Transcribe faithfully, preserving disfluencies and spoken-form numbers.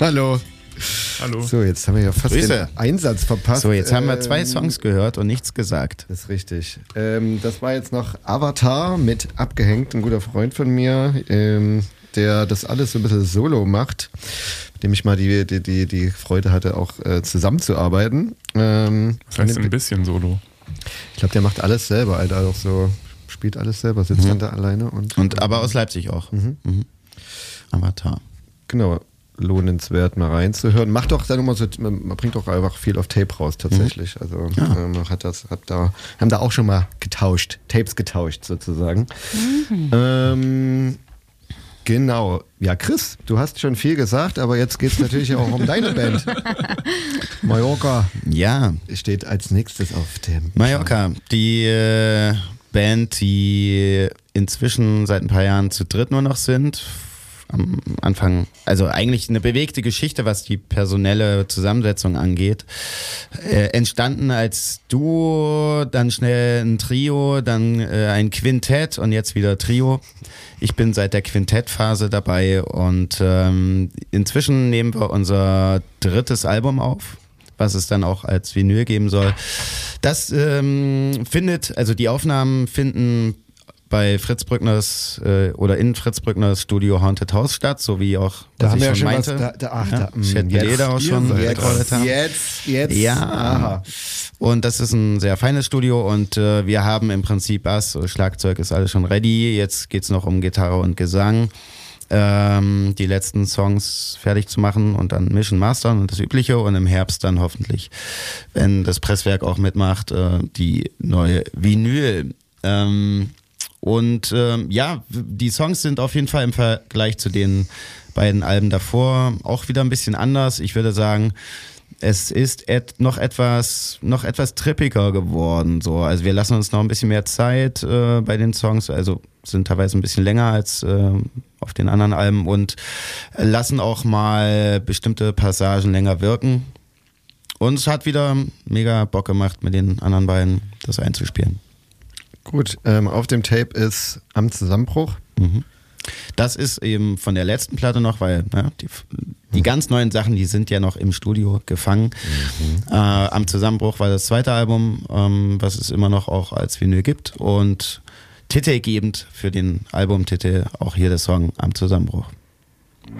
Hallo. Hallo. So, jetzt haben wir ja fast Grüße. den Einsatz verpasst. So, jetzt haben wir zwei Ähm, Songs gehört und nichts gesagt. Das ist richtig. Ähm, das war jetzt noch Avatar mit Abgehängt, ein guter Freund von mir, ähm, der das alles so ein bisschen solo macht, mit dem ich mal die, die, die, die Freude hatte, auch äh, zusammenzuarbeiten. Ähm, Das heißt ein bisschen Solo. Ich glaube, der macht alles selber, Alter, auch so, spielt alles selber, sitzt Mhm. dann da alleine und. Und aber aus Leipzig auch. Mhm. Mhm. Avatar. Genau, lohnenswert mal reinzuhören. Macht doch, sagen wir mal so, man man bringt doch einfach viel auf Tape raus tatsächlich. Also Ja. äh, man hat das, hat da, haben da auch schon mal getauscht, Tapes getauscht sozusagen. Mhm. Ähm, genau. Ja, Chris, du hast schon viel gesagt, aber jetzt geht es natürlich auch um deine Band. Mallorca Ja, steht als nächstes auf dem. Mallorca, die äh, Band, die inzwischen seit ein paar Jahren zu dritt nur noch sind. Am Anfang, also eigentlich eine bewegte Geschichte, was die personelle Zusammensetzung angeht. Äh, entstanden als Duo, dann schnell ein Trio, dann äh, ein Quintett und jetzt wieder Trio. Ich bin seit der Quintettphase dabei und ähm, inzwischen nehmen wir unser drittes Album auf, was es dann auch als Vinyl geben soll. Das ähm, findet, also die Aufnahmen finden bei Fritz Brückners äh, oder in Fritz Brückners Studio Haunted House statt, so wie auch, Da was haben ich wir ja schon schon meinte. was. Da, da, ach, Ja, da, mh, Chat Beleder auch schon jetzt, mitgearbeitet haben. jetzt, jetzt. Ja, Aha. und das ist ein sehr feines Studio und äh, wir haben im Prinzip Bass, Schlagzeug ist alles schon ready, jetzt geht's noch um Gitarre und Gesang, ähm, die letzten Songs fertig zu machen und dann mischen, mastern und das Übliche und im Herbst dann hoffentlich, wenn das Presswerk auch mitmacht, äh, die neue Vinyl. Ähm, und ähm, ja, die Songs sind auf jeden Fall im Vergleich zu den beiden Alben davor auch wieder ein bisschen anders. Ich würde sagen, es ist et- noch etwas noch etwas trippiger geworden. So. Also wir lassen uns noch ein bisschen mehr Zeit äh, bei den Songs, also sind teilweise ein bisschen länger als äh, auf den anderen Alben und lassen auch mal bestimmte Passagen länger wirken. Und es hat wieder mega Bock gemacht, mit den anderen beiden das einzuspielen. Gut, ähm, auf dem Tape ist Am Zusammenbruch. Mhm. Das ist eben von der letzten Platte noch, weil ja, die, die ganz neuen Sachen, die sind ja noch im Studio gefangen. Mhm. Äh, Am Zusammenbruch war das zweite Album, ähm, was es immer noch auch als Vinyl gibt und titelgebend für den Albumtitel auch hier der Song Am Zusammenbruch.